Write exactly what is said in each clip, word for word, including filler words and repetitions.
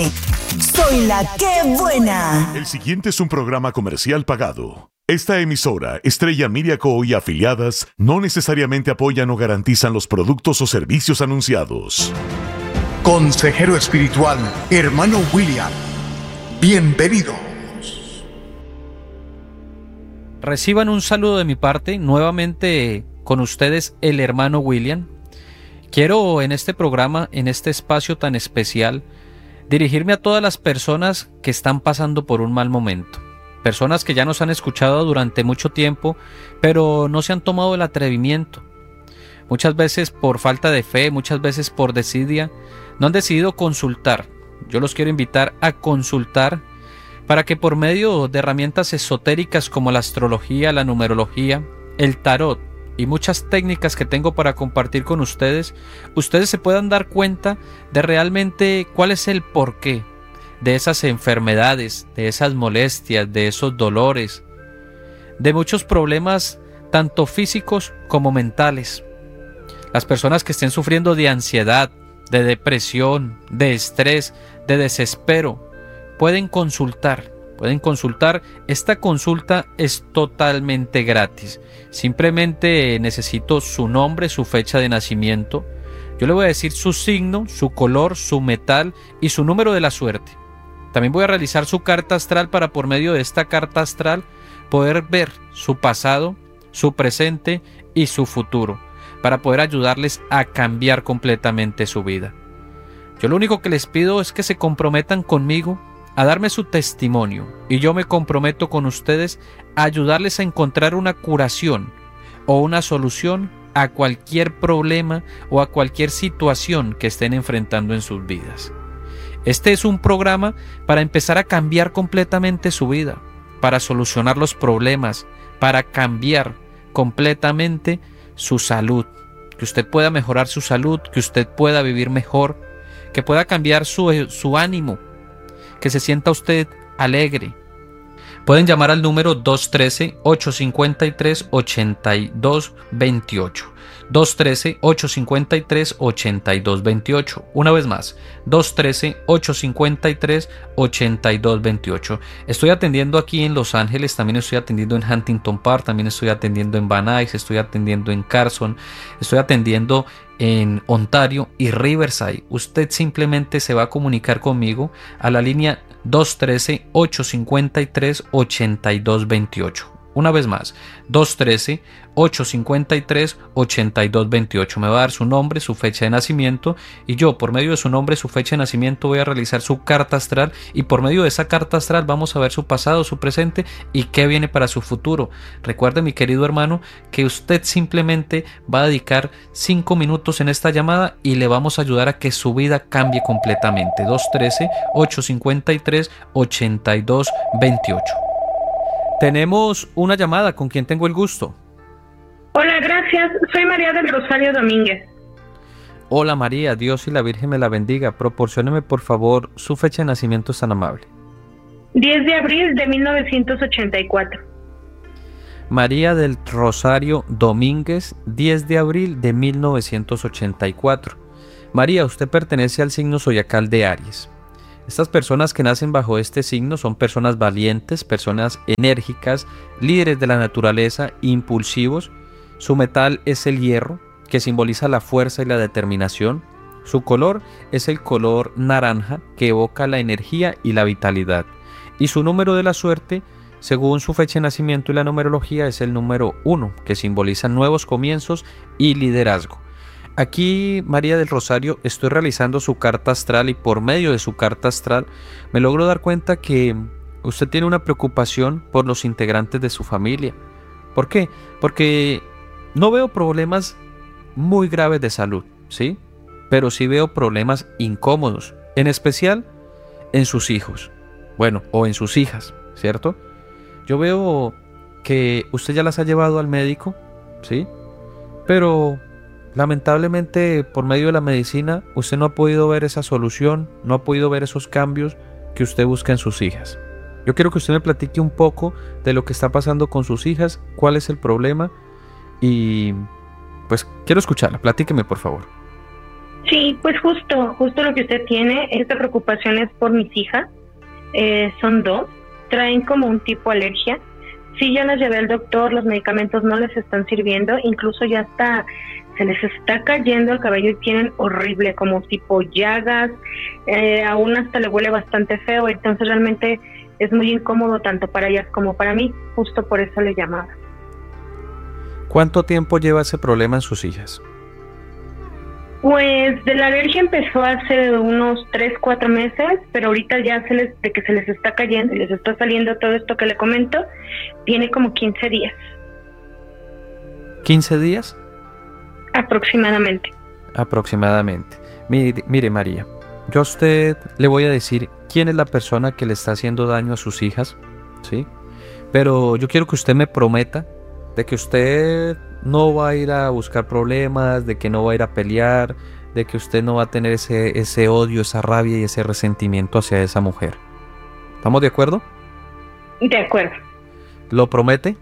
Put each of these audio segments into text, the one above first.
Soy la que buena. El siguiente es un programa comercial pagado. Esta emisora, Estrella Media Co. y afiliadas, no necesariamente apoyan o garantizan los productos o servicios anunciados. Consejero espiritual, hermano William. Bienvenidos. Reciban un saludo de mi parte, nuevamente con ustedes el hermano William. Quiero en este programa, en este espacio tan especial, dirigirme a todas las personas que están pasando por un mal momento. Personas que ya nos han escuchado durante mucho tiempo, pero no se han tomado el atrevimiento. Muchas veces por falta de fe, muchas veces por desidia, no han decidido consultar. Yo los quiero invitar a consultar para que por medio de herramientas esotéricas como la astrología, la numerología, el tarot y muchas técnicas que tengo para compartir con ustedes, ustedes se puedan dar cuenta de realmente cuál es el porqué de esas enfermedades, de esas molestias, de esos dolores, de muchos problemas tanto físicos como mentales. Las personas que estén sufriendo de ansiedad, de depresión, de estrés, de desespero, pueden consultar, pueden consultar. Esta consulta es totalmente gratis. Simplemente necesito su nombre, su fecha de nacimiento. Yo le voy a decir su signo, su color, su metal y su número de la suerte. También voy a realizar su carta astral para por medio de esta carta astral poder ver su pasado, su presente y su futuro, para poder ayudarles a cambiar completamente su vida. Yo lo único que les pido es que se comprometan conmigo a darme su testimonio y yo me comprometo con ustedes a ayudarles a encontrar una curación o una solución a cualquier problema o a cualquier situación que estén enfrentando en sus vidas. Este es un programa para empezar a cambiar completamente su vida, para solucionar los problemas, para cambiar completamente su salud, que usted pueda mejorar su salud, que usted pueda vivir mejor, que pueda cambiar su, su ánimo, que se sienta usted alegre. Pueden llamar al número dos uno tres, ocho cinco tres, ocho dos dos ocho. dos uno tres, ocho cinco tres, ocho dos dos ocho. Una vez más, dos uno tres, ocho cinco tres, ocho dos dos ocho. Estoy atendiendo aquí en Los Ángeles, también estoy atendiendo en Huntington Park, también estoy atendiendo en Van Nuys, estoy atendiendo en Carson, estoy atendiendo en Ontario y Riverside. Usted simplemente se va a comunicar conmigo a la línea dos uno tres, ocho cinco tres, ocho dos dos ocho. Una vez más, dos uno tres, ocho cinco tres, ocho dos dos ocho. Me va a dar su nombre, su fecha de nacimiento y yo por medio de su nombre, su fecha de nacimiento voy a realizar su carta astral y por medio de esa carta astral vamos a ver su pasado, su presente y qué viene para su futuro. Recuerde, mi querido hermano, que usted simplemente va a dedicar cinco minutos en esta llamada y le vamos a ayudar a que su vida cambie completamente. dos uno tres, ocho cinco tres, ocho dos dos ocho. Tenemos una llamada. ¿Con quién tengo el gusto? Hola, gracias. Soy María del Rosario Domínguez. Hola María, Dios y la Virgen me la bendiga. Proporcióneme por favor su fecha de nacimiento, es tan amable. diez de abril de mil novecientos ochenta y cuatro. María del Rosario Domínguez, diez de abril de mil novecientos ochenta y cuatro. María, usted pertenece al signo zodiacal de Aries. Estas personas que nacen bajo este signo son personas valientes, personas enérgicas, líderes de la naturaleza, impulsivos. Su metal es el hierro, que simboliza la fuerza y la determinación. Su color es el color naranja, que evoca la energía y la vitalidad. Y su número de la suerte, según su fecha de nacimiento y la numerología, es el número uno, que simboliza nuevos comienzos y liderazgo. Aquí, María del Rosario, estoy realizando su carta astral y por medio de su carta astral me logro dar cuenta que usted tiene una preocupación por los integrantes de su familia. ¿Por qué? Porque no veo problemas muy graves de salud, ¿sí? Pero sí veo problemas incómodos, en especial en sus hijos, bueno, o en sus hijas, ¿cierto? Yo veo que usted ya las ha llevado al médico, ¿sí? Pero lamentablemente, por medio de la medicina, usted no ha podido ver esa solución, no ha podido ver esos cambios que usted busca en sus hijas. Yo quiero que usted me platique un poco de lo que está pasando con sus hijas, cuál es el problema y pues quiero escucharla. Platíqueme, por favor. Sí, pues justo, justo lo que usted tiene, esta preocupación es por mis hijas, eh, son dos, traen como un tipo alergia. Sí, ya las llevé al doctor, los medicamentos no les están sirviendo, incluso ya está, se les está cayendo el cabello y tienen horrible, como tipo llagas, eh, aún hasta le huele bastante feo, entonces realmente es muy incómodo tanto para ellas como para mí, justo por eso le llamaba. ¿Cuánto tiempo lleva ese problema en sus hijas? Pues de la alergia empezó hace unos tres, cuatro meses, pero ahorita ya se les, de que se les está cayendo y les está saliendo todo esto que le comento, tiene como quince días. ¿quince días? Aproximadamente. Aproximadamente. Mire, mire María, yo a usted le voy a decir quién es la persona que le está haciendo daño a sus hijas, ¿sí? Pero yo quiero que usted me prometa de que usted no va a ir a buscar problemas, de que no va a ir a pelear, de que usted no va a tener ese, ese odio, esa rabia y ese resentimiento hacia esa mujer. ¿Estamos de acuerdo? De acuerdo. ¿Lo promete?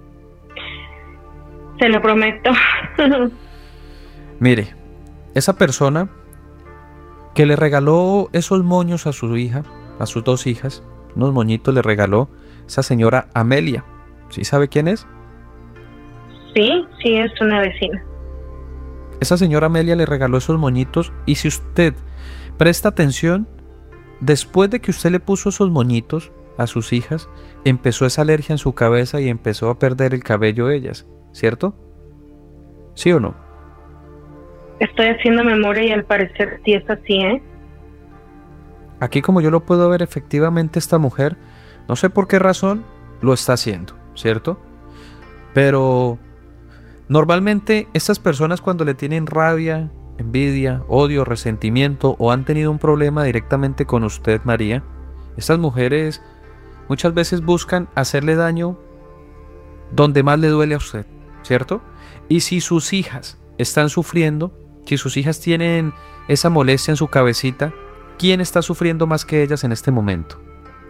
Se lo prometo. Mire, esa persona que le regaló esos moños a su hija, a sus dos hijas, unos moñitos le regaló esa señora Amelia. ¿Sí sabe quién es? Sí, sí, es una vecina. Esa señora Amelia le regaló esos moñitos y si usted presta atención, después de que usted le puso esos moñitos a sus hijas, empezó esa alergia en su cabeza y empezó a perder el cabello ellas, ¿cierto? ¿Sí o no? Estoy haciendo memoria y al parecer sí es así, ¿eh? Aquí como yo lo puedo ver, efectivamente esta mujer, no sé por qué razón, lo está haciendo, ¿cierto? Pero normalmente estas personas cuando le tienen rabia, envidia, odio, resentimiento o han tenido un problema directamente con usted, María, estas mujeres muchas veces buscan hacerle daño donde más le duele a usted, ¿cierto? Y si sus hijas están sufriendo, si sus hijas tienen esa molestia en su cabecita, ¿quién está sufriendo más que ellas en este momento?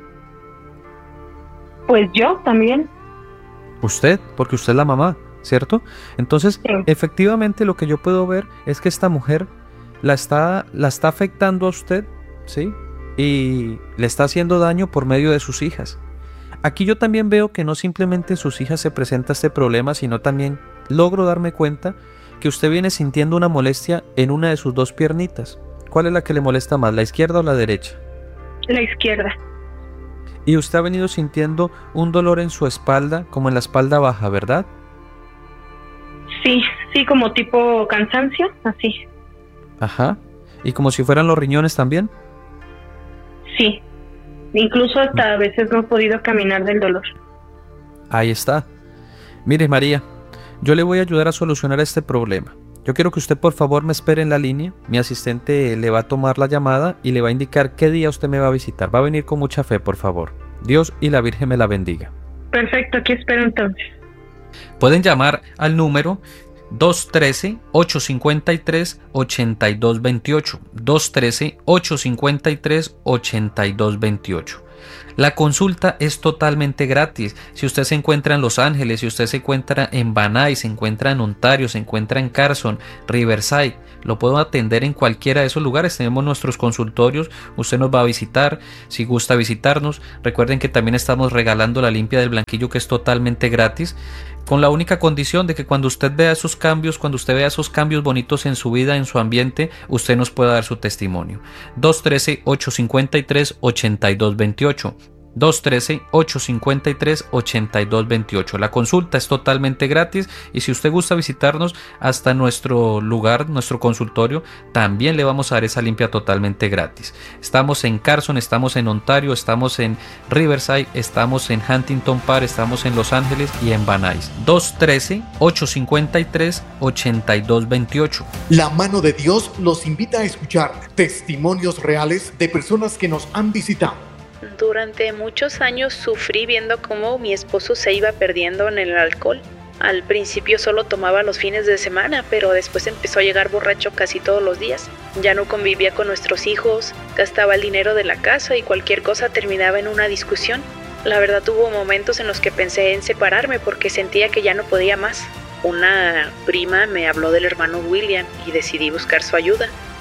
Pues yo también. Usted, porque usted es la mamá, ¿cierto? Entonces, Sí. efectivamente lo que yo puedo ver es que esta mujer la está, la está afectando a usted, ¿sí? Y le está haciendo daño por medio de sus hijas. Aquí yo también veo que no simplemente en sus hijas se presenta este problema, sino también logro darme cuenta que usted viene sintiendo una molestia en una de sus dos piernitas. ¿Cuál es la que le molesta más, la izquierda o la derecha? La izquierda. Y usted ha venido sintiendo un dolor en su espalda, como en la espalda baja, ¿verdad? Sí, sí, como tipo cansancio, así. Ajá. ¿Y como si fueran los riñones también? Sí. Incluso hasta a veces no he podido caminar del dolor. Ahí está. Mire, María, yo le voy a ayudar a solucionar este problema. Yo quiero que usted por favor me espere en la línea. Mi asistente le va a tomar la llamada y le va a indicar qué día usted me va a visitar. Va a venir con mucha fe, por favor. Dios y la Virgen me la bendiga. Perfecto, aquí espero entonces. Pueden llamar al número dos uno tres, ocho cinco tres, ocho dos dos ocho. dos uno tres, ocho cinco tres, ocho dos dos ocho. La consulta es totalmente gratis. Si usted se encuentra en Los Ángeles, si usted se encuentra en Van Nuys, se encuentra en Ontario, se encuentra en Carson, Riverside, lo puedo atender en cualquiera de esos lugares. Tenemos nuestros consultorios, usted nos va a visitar, si gusta visitarnos. Recuerden que también estamos regalando la limpia del blanquillo, que es totalmente gratis, con la única condición de que cuando usted vea esos cambios, cuando usted vea esos cambios bonitos en su vida, en su ambiente, usted nos pueda dar su testimonio. dos uno tres, ocho cinco tres, ocho dos dos ocho. dos uno tres, ocho cinco tres, ocho dos dos ocho. La consulta es totalmente gratis y si usted gusta visitarnos hasta nuestro lugar, nuestro consultorio, también le vamos a dar esa limpia totalmente gratis. Estamos en Carson, estamos en Ontario, estamos en Riverside, estamos en Huntington Park, estamos en Los Ángeles y en Van Nuys. dos uno tres, ocho cinco tres, ocho dos dos ocho. La mano de Dios los invita a escuchar testimonios reales de personas que nos han visitado. Durante muchos años sufrí viendo cómo mi esposo se iba perdiendo en el alcohol. Al principio solo tomaba los fines de semana, pero después empezó a llegar borracho casi todos los días. Ya no convivía con nuestros hijos, gastaba el dinero de la casa y cualquier cosa terminaba en una discusión. La verdad, hubo momentos en los que pensé en separarme porque sentía que ya no podía más. Una prima me habló del hermano William y decidí buscar su ayuda.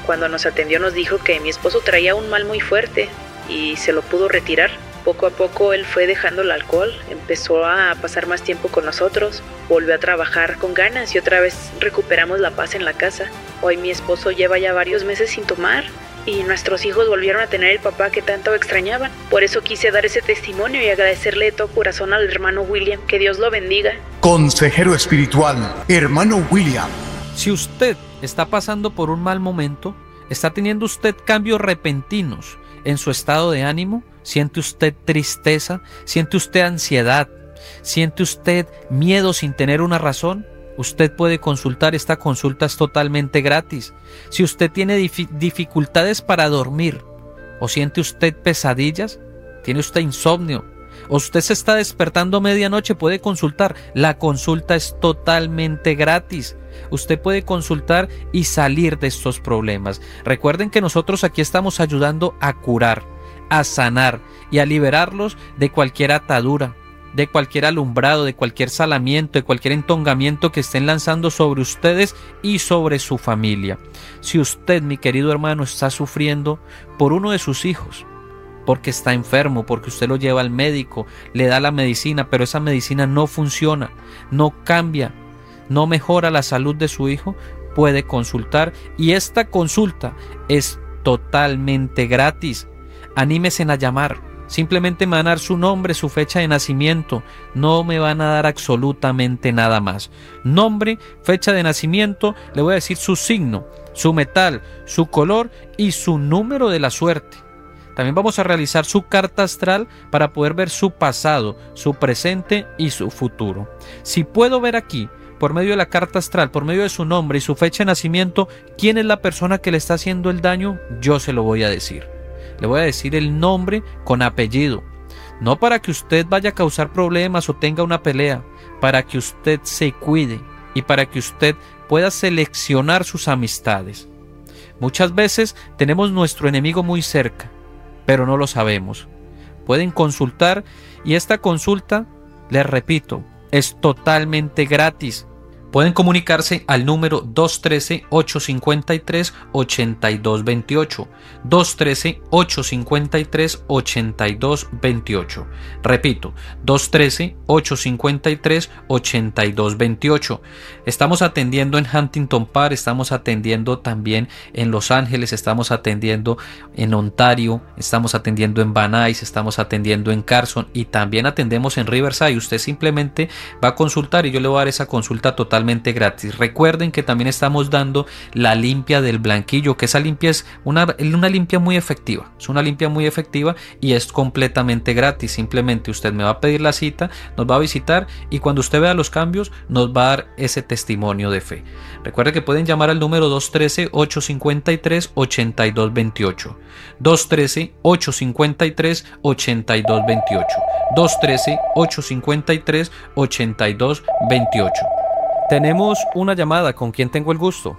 Cuando nos atendió nos dijo que mi esposo traía un mal muy fuerte y se lo pudo retirar. Poco a poco él fue dejando el alcohol, empezó a pasar más tiempo con nosotros, volvió a trabajar con ganas y otra vez recuperamos la paz en la casa. Hoy mi esposo lleva ya varios meses sin tomar y nuestros hijos volvieron a tener el papá que tanto extrañaban. Por eso quise dar ese testimonio y agradecerle de todo corazón al hermano William. Que Dios lo bendiga. Consejero espiritual, hermano William. Si usted está pasando por un mal momento, está teniendo usted cambios repentinos en su estado de ánimo, siente usted tristeza, siente usted ansiedad, siente usted miedo sin tener una razón, usted puede consultar. Esta consulta es totalmente gratis. Si usted tiene dif- dificultades para dormir o siente usted pesadillas, tiene usted insomnio o usted se está despertando a medianoche, puede consultar. La consulta es totalmente gratis. Usted puede consultar y salir de estos problemas. Recuerden que nosotros aquí estamos ayudando a curar, a sanar y a liberarlos de cualquier atadura, de cualquier alumbrado, de cualquier salamiento, de cualquier entongamiento que estén lanzando sobre ustedes y sobre su familia. Si usted, mi querido hermano, está sufriendo por uno de sus hijos, porque está enfermo, porque usted lo lleva al médico, le da la medicina, pero esa medicina no funciona, no cambia, no mejora la salud de su hijo, puede consultar y esta consulta es totalmente gratis. Anímese a llamar, simplemente me van a dar su nombre, su fecha de nacimiento, no me van a dar absolutamente nada más. Nombre, fecha de nacimiento, le voy a decir su signo, su metal, su color y su número de la suerte. También vamos a realizar su carta astral para poder ver su pasado, su presente y su futuro. Si puedo ver aquí, por medio de la carta astral, por medio de su nombre y su fecha de nacimiento, quién es la persona que le está haciendo el daño, yo se lo voy a decir. Le voy a decir el nombre con apellido. No para que usted vaya a causar problemas o tenga una pelea, para que usted se cuide y para que usted pueda seleccionar sus amistades. Muchas veces tenemos nuestro enemigo muy cerca, pero no lo sabemos. Pueden consultar y esta consulta, les repito, es totalmente gratis. Pueden comunicarse al número dos uno tres, ocho cinco tres, ocho dos dos ocho, dos uno tres, ocho cinco tres, ocho dos dos ocho. Repito, dos uno tres, ocho cinco tres, ocho dos dos ocho. Estamos atendiendo en Huntington Park, estamos atendiendo también en Los Ángeles, estamos atendiendo en Ontario, estamos atendiendo en Van Nuys, estamos atendiendo en Carson y también atendemos en Riverside. Usted simplemente va a consultar y yo le voy a dar esa consulta totalmente gratis. Recuerden que también estamos dando la limpia del blanquillo, que esa limpia es una, una limpia muy efectiva, es una limpia muy efectiva y es completamente gratis. Simplemente usted me va a pedir la cita, nos va a visitar y cuando usted vea los cambios nos va a dar ese testimonio de fe. Recuerden que pueden llamar al número dos uno tres, ocho cinco tres, ocho dos dos ocho, dos uno tres, ocho cinco tres, ocho dos dos ocho, dos uno tres, ocho cinco tres, ocho dos dos ocho. Tenemos una llamada. ¿Con quién tengo el gusto?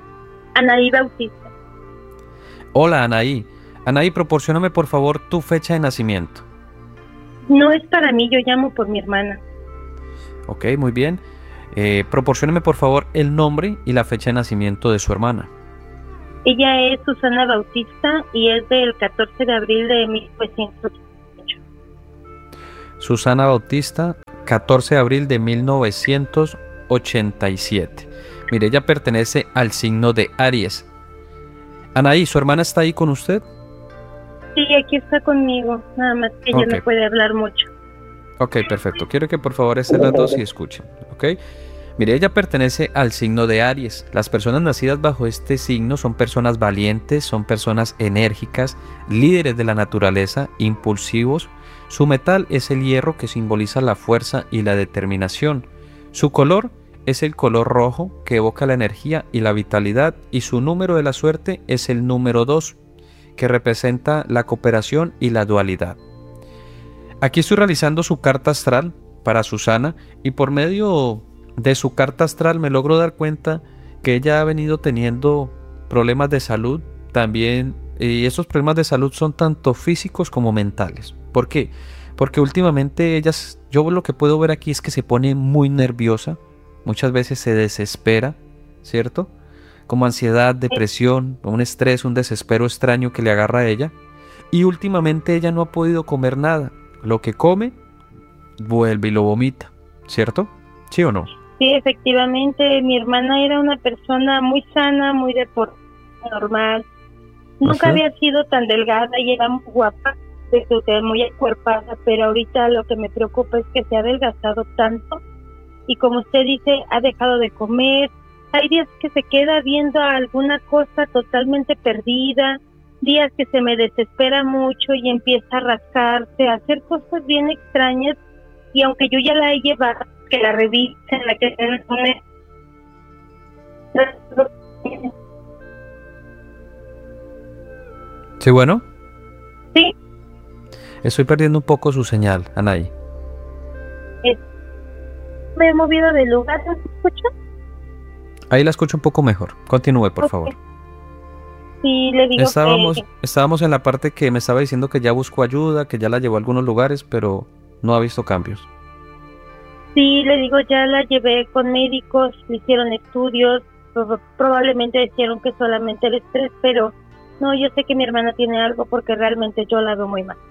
Anaí Bautista. Hola, Anaí. Anaí, proporcióname por favor tu fecha de nacimiento. No es para mí, yo llamo por mi hermana. Ok, muy bien. Eh, proporcióname por favor el nombre y la fecha de nacimiento de su hermana. Ella es Susana Bautista y es del catorce de abril de mil novecientos ocho. Susana Bautista, catorce de abril de mil novecientos ochenta y siete. Mire, ella pertenece al signo de Aries. Anaí, ¿su hermana está ahí con usted? Sí, aquí está conmigo, nada más que ella okay. no puede hablar mucho. Ok, perfecto. Quiero que por favor estén las dos y escuchen. Ok. Mire, ella pertenece al signo de Aries. Las personas nacidas bajo este signo son personas valientes, son personas enérgicas, líderes de la naturaleza, impulsivos. Su metal es el hierro, que simboliza la fuerza y la determinación. Su color es el color rojo, que evoca la energía y la vitalidad, y su número de la suerte es el número dos, que representa la cooperación y la dualidad. Aquí estoy realizando su carta astral para Susana y por medio de su carta astral me logro dar cuenta que ella ha venido teniendo problemas de salud también, y esos problemas de salud son tanto físicos como mentales. ¿Por qué? Porque últimamente ella, yo lo que puedo ver aquí es que se pone muy nerviosa, muchas veces se desespera, ¿cierto? como ansiedad, depresión, un estrés, un desespero extraño que le agarra a ella. Y últimamente ella no ha podido comer nada. Lo que come, vuelve y lo vomita, ¿cierto? ¿Sí o no? Sí, efectivamente, mi hermana era una persona muy sana, muy deportiva, normal. Nunca Ajá. había sido tan delgada y era muy guapa, muy acuerpada, pero ahorita lo que me preocupa es que se ha adelgazado tanto y como usted dice, ha dejado de comer. Hay días que se queda viendo alguna cosa totalmente perdida, días que se me desespera mucho y empieza a rascarse, a hacer cosas bien extrañas, y aunque yo ya la he llevado, que la revisen, la que se pone... ¿Sí, bueno? Sí. Estoy perdiendo un poco su señal, Anaí. Me he movido de lugar, ¿no se escucha? Ahí la escucho un poco mejor. Continúe, por Ok. favor. Sí, le digo Estábamos, que... estábamos en la parte que me estaba diciendo que ya buscó ayuda, que ya la llevó a algunos lugares, pero no ha visto cambios. Sí, le digo, ya la llevé con médicos, le hicieron estudios, pro- probablemente dijeron que solamente el estrés, pero no, yo sé que mi hermana tiene algo porque realmente yo la veo muy mal.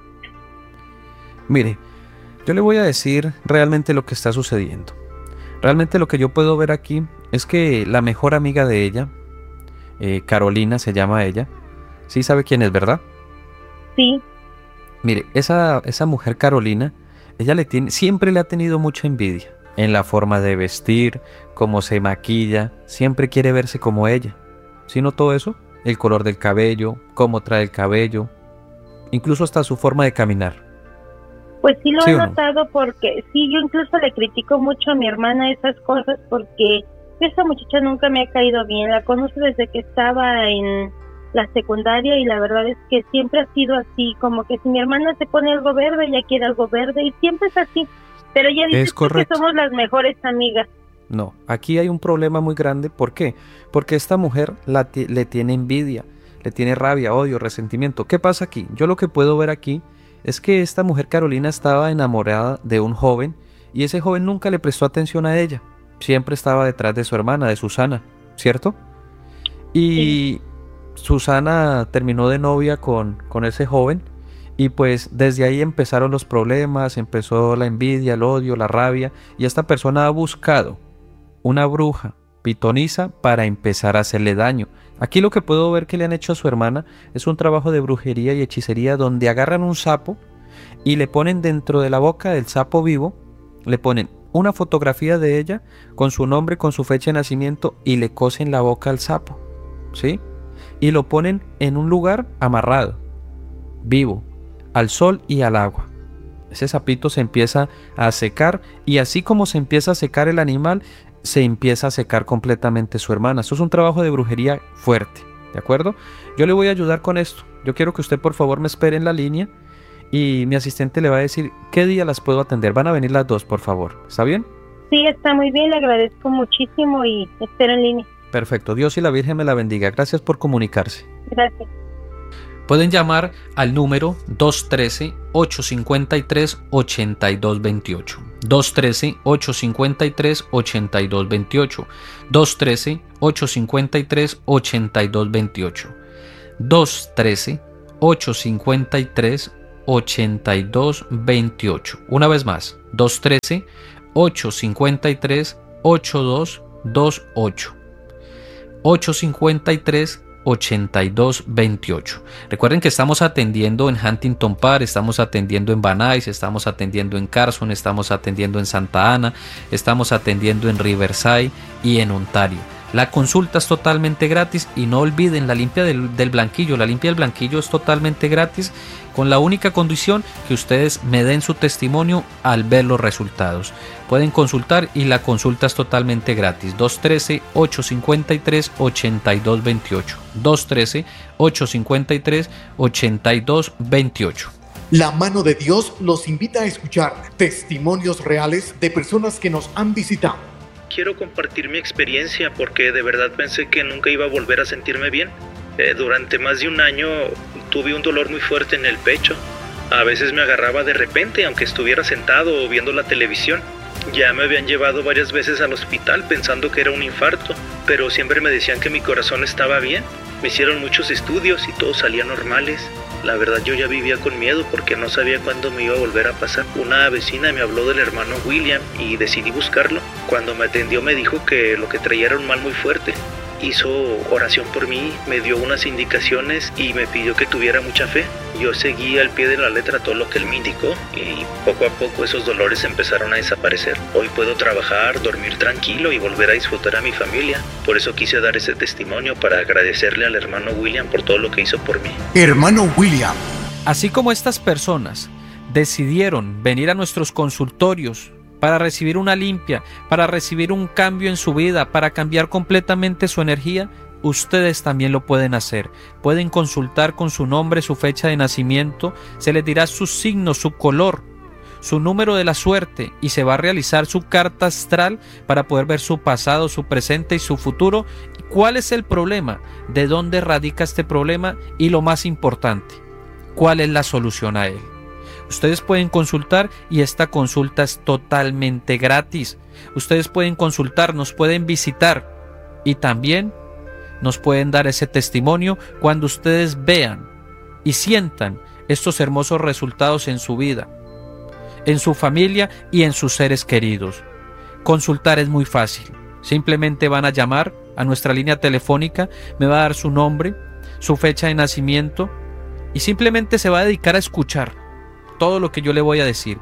Mire, yo le voy a decir realmente lo que está sucediendo. Realmente lo que yo puedo ver aquí es que la mejor amiga de ella, eh, Carolina se llama ella, ¿sí sabe quién es, verdad? Sí, Mire, esa, esa mujer Carolina, ella le tiene, siempre le ha tenido mucha envidia en la forma de vestir, cómo se maquilla, siempre quiere verse como ella. ¿Sí notó eso? El color del cabello, cómo trae el cabello, incluso hasta su forma de caminar. pues sí lo ¿Sí he o no? notado porque sí, yo incluso le critico mucho a mi hermana esas cosas porque esa muchacha nunca me ha caído bien, la conozco desde que estaba en la secundaria y la verdad es que siempre ha sido así, como que si mi hermana se pone algo verde, ella quiere algo verde y siempre es así, pero ella dice Es correcto. que somos las mejores amigas. No, aquí hay un problema muy grande. ¿Por qué? Porque esta mujer la ti- le tiene envidia, le tiene rabia, odio, resentimiento. ¿Qué pasa aquí? Yo lo que puedo ver aquí es que esta mujer Carolina estaba enamorada de un joven y ese joven nunca le prestó atención a ella. Siempre estaba detrás de su hermana, de Susana, ¿cierto? Y Susana terminó de novia con, con ese joven y pues desde ahí empezaron los problemas, empezó la envidia, el odio, la rabia y esta persona ha buscado una bruja pitonisa para empezar a hacerle daño. Aquí lo que puedo ver que le han hecho a su hermana es un trabajo de brujería y hechicería donde agarran un sapo y le ponen dentro de la boca del sapo vivo, le ponen una fotografía de ella con su nombre, con su fecha de nacimiento y le cosen la boca al sapo, ¿sí? Y lo ponen en un lugar amarrado, vivo, al sol y al agua. Ese sapito se empieza a secar y así como se empieza a secar el animal, se empieza a secar completamente su hermana. Esto es un trabajo de brujería fuerte, ¿de acuerdo? Yo le voy a ayudar con esto. Yo quiero que usted por favor me espere en la línea y mi asistente le va a decir qué día las puedo atender. Van a venir las dos, por favor. ¿Está bien? Sí, está muy bien, le agradezco muchísimo y espero en línea. Perfecto. Dios y la Virgen me la bendiga. Gracias por comunicarse. Gracias. Pueden llamar al número dos uno tres, ocho cinco tres, ocho dos dos ocho. dos uno tres, ocho cinco tres, ocho dos dos ocho. dos uno tres, ocho cinco tres, ocho dos dos ocho. dos uno tres, ocho cinco tres, ocho dos dos ocho. Una vez más. dos uno tres, ocho cinco tres, ocho dos dos ocho. ocho cinco tres, ocho dos dos ocho. Recuerden que estamos atendiendo en Huntington Park, estamos atendiendo en Van Nuys, estamos atendiendo en Carson, estamos atendiendo en Santa Ana, estamos atendiendo en Riverside y en Ontario. La consulta es totalmente gratis y no olviden la limpia del, del blanquillo. La limpia del blanquillo es totalmente gratis con la única condición que ustedes me den su testimonio al ver los resultados. Pueden consultar y la consulta es totalmente gratis. dos uno tres, ocho cinco tres, ocho dos dos ocho. dos uno tres, ocho cinco tres, ocho dos dos ocho. La mano de Dios los invita a escuchar testimonios reales de personas que nos han visitado. Quiero compartir mi experiencia porque de verdad pensé que nunca iba a volver a sentirme bien. Eh, durante más de un año tuve un dolor muy fuerte en el pecho. A veces me agarraba de repente aunque estuviera sentado o viendo la televisión. Ya me habían llevado varias veces al hospital pensando que era un infarto, pero siempre me decían que mi corazón estaba bien. Me hicieron muchos estudios y todos salían normales. La verdad yo ya vivía con miedo porque no sabía cuándo me iba a volver a pasar. Una vecina me habló del hermano William y decidí buscarlo. Cuando me atendió me dijo que lo que traía era un mal muy fuerte. Hizo oración por mí, me dio unas indicaciones y me pidió que tuviera mucha fe. Yo seguí al pie de la letra todo lo que él me indicó y poco a poco esos dolores empezaron a desaparecer. Hoy puedo trabajar, dormir tranquilo y volver a disfrutar a mi familia. Por eso quise dar ese testimonio para agradecerle al hermano William por todo lo que hizo por mí. Hermano William. Así como estas personas decidieron venir a nuestros consultorios para recibir una limpia, para recibir un cambio en su vida, para cambiar completamente su energía, ustedes también lo pueden hacer. Pueden consultar con su nombre, su fecha de nacimiento, se les dirá su signo, su color, su número de la suerte y se va a realizar su carta astral para poder ver su pasado, su presente y su futuro. ¿Cuál es el problema? ¿De dónde radica este problema? Y lo más importante, ¿cuál es la solución a él? Ustedes pueden consultar y esta consulta es totalmente gratis. Ustedes pueden consultar, nos pueden visitar y también nos pueden dar ese testimonio cuando ustedes vean y sientan estos hermosos resultados en su vida, en su familia y en sus seres queridos. Consultar es muy fácil. Simplemente van a llamar a nuestra línea telefónica, me va a dar su nombre, su fecha de nacimiento y simplemente se va a dedicar a escuchar todo lo que yo le voy a decir.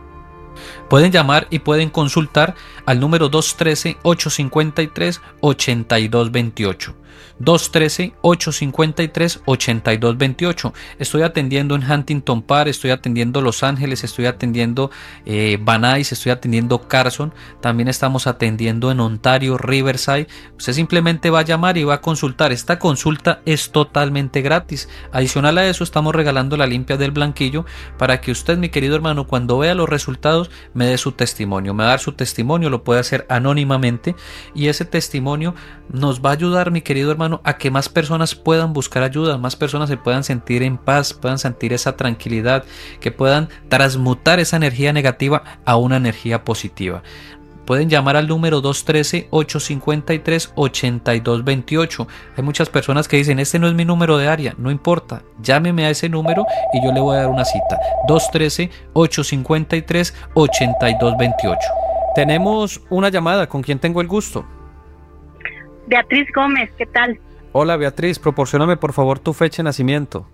Pueden llamar y pueden consultar al número dos uno tres, ocho cinco tres, ocho dos dos ocho. dos uno tres, ocho cinco tres, ocho dos dos ocho. Estoy atendiendo en Huntington Park, estoy atendiendo Los Ángeles, estoy atendiendo eh, Van Nuys, estoy atendiendo Carson, también estamos atendiendo en Ontario, Riverside. Usted simplemente va a llamar y va a consultar. Esta consulta es totalmente gratis. Adicional a eso, estamos regalando la limpia del blanquillo para que usted, mi querido hermano, cuando vea los resultados, me dé su testimonio. Me va a dar su testimonio, lo puede hacer anónimamente y ese testimonio nos va a ayudar, mi querido hermano, a que más personas puedan buscar ayuda, más personas se puedan sentir en paz, puedan sentir esa tranquilidad, que puedan transmutar esa energía negativa a una energía positiva. Pueden llamar al número dos uno tres, ocho cinco tres, ocho dos dos ocho. Hay muchas personas que dicen, este no es mi número de área. No importa, llámeme a ese número y yo le voy a dar una cita. dos uno tres, ocho cinco tres, ocho dos dos ocho. Tenemos una llamada. ¿Con quién tengo el gusto? Beatriz Gómez, ¿qué tal? Hola Beatriz, proporcióname por favor tu fecha de nacimiento.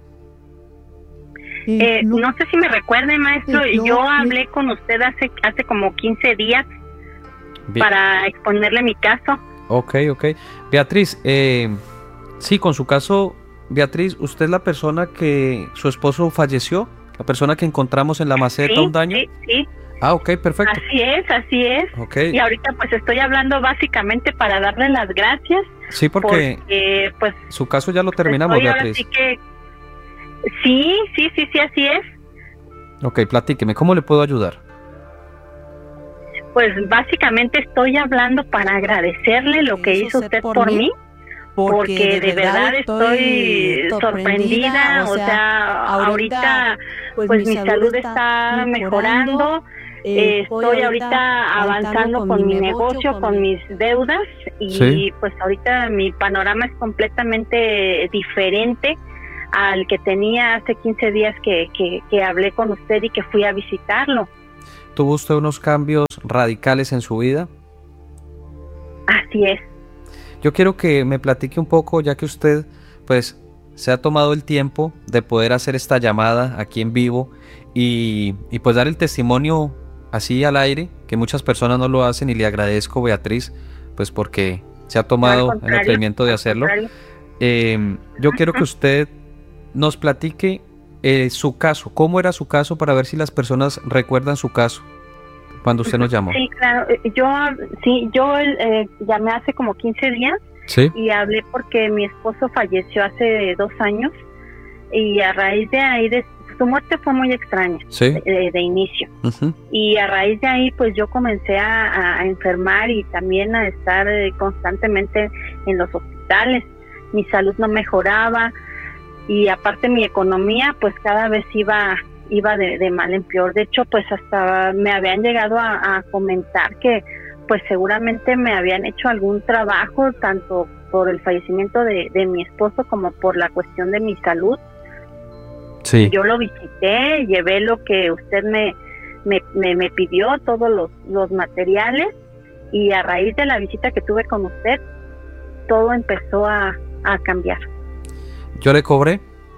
Eh, no, no sé si me recuerde, maestro, yo, yo hablé con usted hace hace como quince días. Bien. Para exponerle mi caso. Ok, ok. Beatriz, eh, sí, con su caso, Beatriz, ¿usted es la persona que su esposo falleció? ¿La persona que encontramos en la maceta, sí, un daño? Sí, sí. Ah, ok, perfecto. Así es, así es. Okay. Y ahorita pues estoy hablando básicamente para darle las gracias. Sí, porque, porque pues su caso ya lo terminamos, Beatriz. Sí, que... sí, sí, sí, sí, así es. Ok, platíqueme, ¿cómo le puedo ayudar? Pues básicamente estoy hablando para agradecerle lo que hizo usted por, por mí, porque, porque de, de verdad estoy sorprendida, o sea, o sea ahorita pues, pues mi salud está mejorando, eh, estoy ahorita avanzando con, con mi negocio, con mis deudas y ¿sí? Pues ahorita mi panorama es completamente diferente al que tenía hace quince días que, que, que hablé con usted y que fui a visitarlo. ¿Tuvo usted unos cambios radicales en su vida? Así es. Yo quiero que me platique un poco, ya que usted pues se ha tomado el tiempo de poder hacer esta llamada aquí en vivo y, y pues dar el testimonio así al aire, que muchas personas no lo hacen, y le agradezco, Beatriz, pues porque se ha tomado el atrevimiento de hacerlo. Eh, yo uh-huh. quiero que usted nos platique Eh, su caso, ¿cómo era su caso para ver si las personas recuerdan su caso cuando usted nos llamó? Sí, claro, yo sí, yo eh, llamé hace como quince días ¿sí? Y hablé porque mi esposo falleció hace dos años y a raíz de ahí, de, su muerte fue muy extraña, ¿sí? de, de inicio, uh-huh. Y a raíz de ahí pues yo comencé a, a enfermar y también a estar eh, constantemente en los hospitales, mi salud no mejoraba. Y aparte mi economía pues cada vez iba iba de, de mal en peor. De hecho, pues hasta me habían llegado a, a comentar que pues seguramente me habían hecho algún trabajo, tanto por el fallecimiento de, de mi esposo como por la cuestión de mi salud. Sí. Yo lo visité, llevé lo que usted me, me, me, me pidió, todos los, los materiales, y a raíz de la visita que tuve con usted, todo empezó a, a cambiar. ¿Yo le cobré?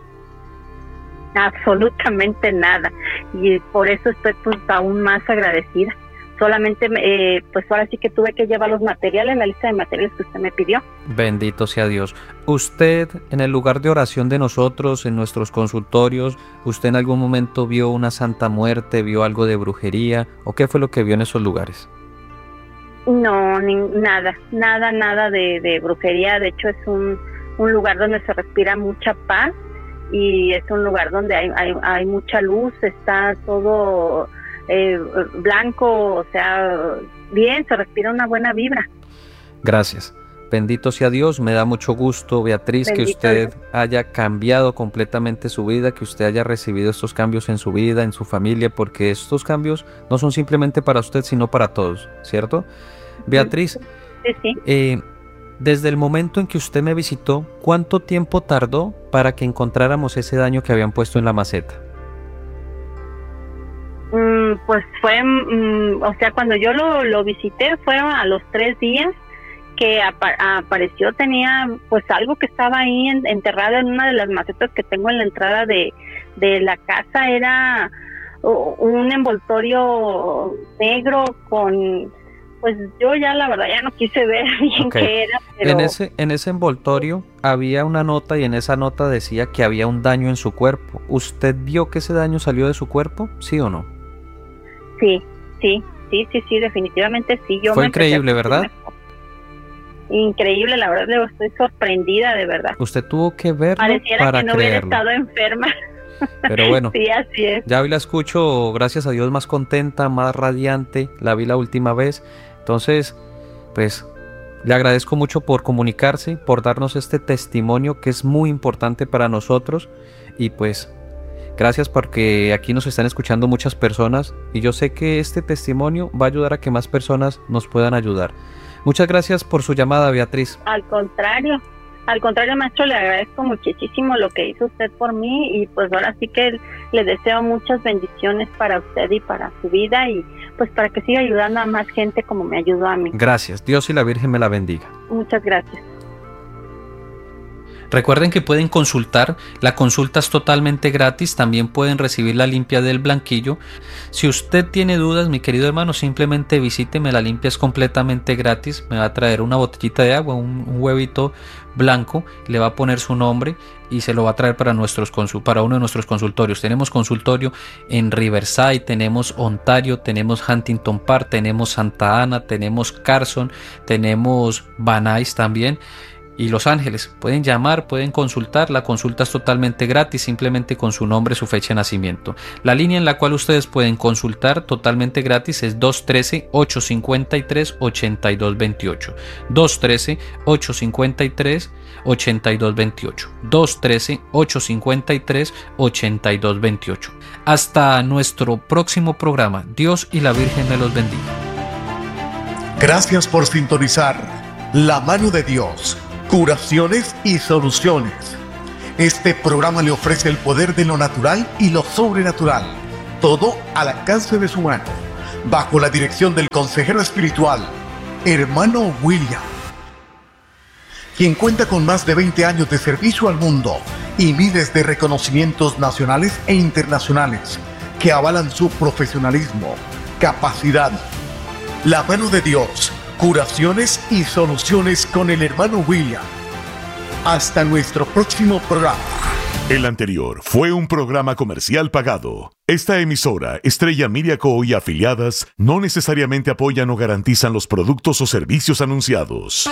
Absolutamente nada, y por eso estoy pues aún más agradecida. Solamente, eh, pues ahora sí que tuve que llevar los materiales, la lista de materiales que usted me pidió. Bendito sea Dios. Usted, en el lugar de oración de nosotros, en nuestros consultorios, ¿usted en algún momento vio una santa muerte, vio algo de brujería, o qué fue lo que vio en esos lugares? No, ni, nada, nada, nada de, de brujería. De hecho, es un, un lugar donde se respira mucha paz, y es un lugar donde hay, hay, hay mucha luz, está todo eh, blanco, o sea, bien, se respira una buena vibra. Gracias. Bendito sea Dios, me da mucho gusto, Beatriz, Bendito que usted Dios. haya cambiado completamente su vida, que usted haya recibido estos cambios en su vida, en su familia, porque estos cambios no son simplemente para usted, sino para todos, ¿cierto? Beatriz, sí, sí. Eh, desde el momento en que usted me visitó, ¿cuánto tiempo tardó para que encontráramos ese daño que habían puesto en la maceta? Mm, pues fue, mm, o sea, cuando yo lo, lo visité, fueron a los tres días que apa- apareció, tenía pues algo que estaba ahí en, enterrado en una de las macetas que tengo en la entrada de, de la casa. Era uh, un envoltorio negro con... Pues yo ya la verdad ya no quise ver bien okay. qué era, pero... En ese, en ese envoltorio había una nota, y en esa nota decía que había un daño en su cuerpo. ¿Usted vio que ese daño salió de su cuerpo? ¿Sí o no? Sí, sí, sí, sí, sí, definitivamente sí. Yo Fue increíble, ¿verdad? Mejor. Increíble, la verdad, le estoy sorprendida, de verdad. Usted tuvo que verlo Pareciera para que no creerlo. hubiera estado enferma. Pero bueno, sí, así es. Ya hoy la escucho, gracias a Dios, más contenta, más radiante. La vi la última vez. Entonces, pues, le agradezco mucho por comunicarse, por darnos este testimonio que es muy importante para nosotros. Y pues, gracias porque aquí nos están escuchando muchas personas, y yo sé que este testimonio va a ayudar a que más personas nos puedan ayudar. Muchas gracias por su llamada, Beatriz. Al contrario, al contrario, maestro, le agradezco muchísimo lo que hizo usted por mí, y pues ahora sí que le deseo muchas bendiciones para usted y para su vida, y pues para que siga ayudando a más gente como me ayudó a mí. Gracias, Dios y la Virgen me la bendiga. Muchas gracias. Recuerden que pueden consultar, la consulta es totalmente gratis, también pueden recibir la limpia del blanquillo. Si usted tiene dudas, mi querido hermano, simplemente visíteme, la limpia es completamente gratis, me va a traer una botellita de agua, un, un huevito blanco, le va a poner su nombre y se lo va a traer para, nuestros para uno de nuestros consultorios. Tenemos consultorio en Riverside, tenemos Ontario, tenemos Huntington Park, tenemos Santa Ana, tenemos Carson, tenemos Van Nuys también, y Los Ángeles. Pueden llamar, pueden consultar, la consulta es totalmente gratis, simplemente con su nombre, su fecha de nacimiento. La línea en la cual ustedes pueden consultar totalmente gratis es dos uno tres, ocho cinco tres, ocho dos dos ocho, dos uno tres, ocho cinco tres, ocho dos dos ocho, dos uno tres, ocho cinco tres, ocho dos dos ocho. Hasta nuestro próximo programa. Dios y la Virgen me los bendiga. Gracias por sintonizar La Mano de Dios, curaciones y soluciones. Este programa le ofrece el poder de lo natural y lo sobrenatural, todo al alcance de su mano, bajo la dirección del consejero espiritual, hermano William, quien cuenta con más de veinte años de servicio al mundo y miles de reconocimientos nacionales e internacionales que avalan su profesionalismo, capacidad. La Mano de Dios, curaciones y soluciones con el hermano William. Hasta nuestro próximo programa. El anterior fue un programa comercial pagado. Esta emisora, Estrella Media Co. y afiliadas, no necesariamente apoyan o garantizan los productos o servicios anunciados.